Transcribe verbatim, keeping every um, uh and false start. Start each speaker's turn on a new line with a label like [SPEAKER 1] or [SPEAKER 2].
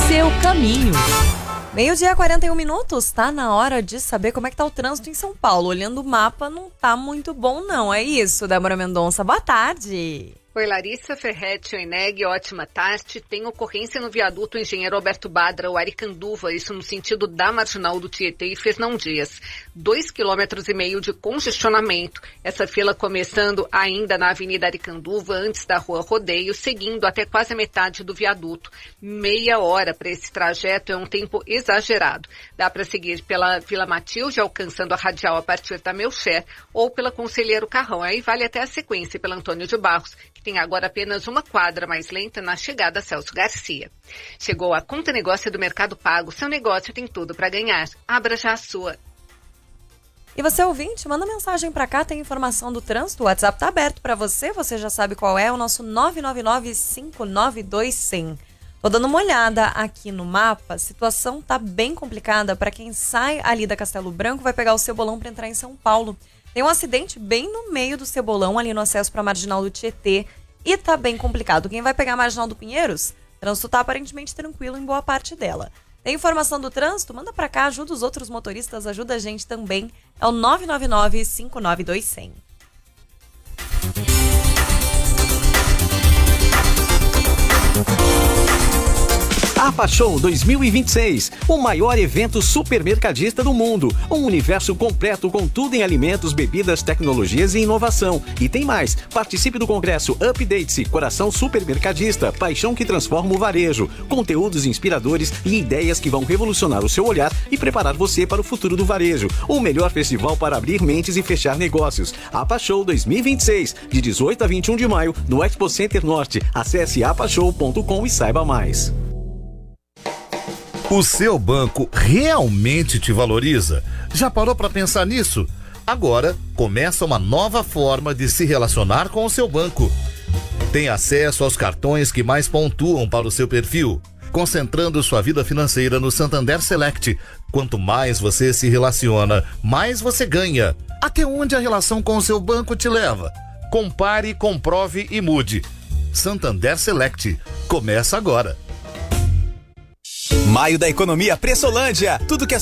[SPEAKER 1] seu caminho. Meio-dia, quarenta e um minutos, tá na hora de saber como é que tá o trânsito em São Paulo. Olhando o mapa, não tá muito bom não, é isso, Débora Mendonça. Boa tarde.
[SPEAKER 2] Oi, Larissa Ferretti, Oineg, ótima tarde. Tem ocorrência no viaduto Engenheiro Alberto Badra, o Aricanduva, isso no sentido da Marginal do Tietê e Fernão Dias. Dois quilômetros e meio de congestionamento. Essa fila começando ainda na Avenida Aricanduva, antes da Rua Rodeio, seguindo até quase a metade do viaduto. Meia hora para esse trajeto é um tempo exagerado. Dá para seguir pela Vila Matilde, alcançando a radial a partir da Melcher, ou pela Conselheiro Carrão. Aí vale até a sequência pela Antônio de Barros, que tem agora apenas uma quadra mais lenta na chegada a Celso Garcia. Chegou a Conta Negócio do Mercado Pago. Seu negócio tem tudo para ganhar. Abra já a sua.
[SPEAKER 1] E você, ouvinte, manda mensagem para cá, tem informação do trânsito. O WhatsApp tá aberto para você, você já sabe qual é, o nosso nove nove nove, cinco nove dois, zero zero. Tô dando uma olhada aqui no mapa, a situação tá bem complicada para quem sai ali da Castelo Branco, vai pegar o Cebolão para entrar em São Paulo. Tem um acidente bem no meio do Cebolão, ali no acesso para a Marginal do Tietê, e tá bem complicado. Quem vai pegar a Marginal do Pinheiros, o trânsito tá aparentemente tranquilo em boa parte dela. Tem informação do trânsito? Manda para cá, ajuda os outros motoristas, ajuda a gente também. É o nove nove nove, cinco nove dois, zero zero.
[SPEAKER 3] APA Show dois mil e vinte e seis, o maior evento supermercadista do mundo. Um universo completo com tudo em alimentos, bebidas, tecnologias e inovação. E tem mais, participe do congresso Update-se, Coração Supermercadista, paixão que transforma o varejo. Conteúdos inspiradores e ideias que vão revolucionar o seu olhar e preparar você para o futuro do varejo. O melhor festival para abrir mentes e fechar negócios. APA Show dois mil e vinte e seis, de dezoito a vinte e um de maio, no Expo Center Norte. Acesse apashow ponto com e saiba mais.
[SPEAKER 4] O seu banco realmente te valoriza? Já parou para pensar nisso? Agora começa uma nova forma de se relacionar com o seu banco. Tem acesso aos cartões que mais pontuam para o seu perfil, concentrando sua vida financeira no Santander Select. Quanto mais você se relaciona, mais você ganha. Até onde a relação com o seu banco te leva? Compare, comprove e mude. Santander Select. Começa agora.
[SPEAKER 5] Maio da Economia Pressolândia. Tudo que é